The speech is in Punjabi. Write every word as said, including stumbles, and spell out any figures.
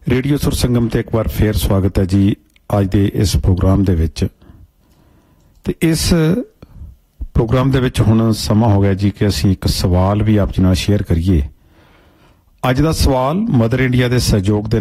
ਰੇਡੀਓ ਸੁਰ ਸੰਗਮ ਤੇ ਇੱਕ ਵਾਰ ਫੇਰ ਸਵਾਗਤ ਹੈ ਜੀ ਅੱਜ ਦੇ ਇਸ ਪ੍ਰੋਗਰਾਮ ਦੇ ਵਿੱਚ। ਤੇ ਇਸ ਪ੍ਰੋਗਰਾਮ ਦੇ ਵਿੱਚ ਹੁਣ ਸਮਾਂ ਹੋ ਗਿਆ ਜੀ ਕਿ ਅਸੀਂ ਇੱਕ ਸਵਾਲ ਵੀ ਆਪ ਜੀ ਨਾਲ ਸ਼ੇਅਰ ਕਰੀਏ। ਅੱਜ ਦਾ ਸਵਾਲ ਮਦਰ ਇੰਡੀਆ ਦੇ ਸਹਿਯੋਗ ਦੇ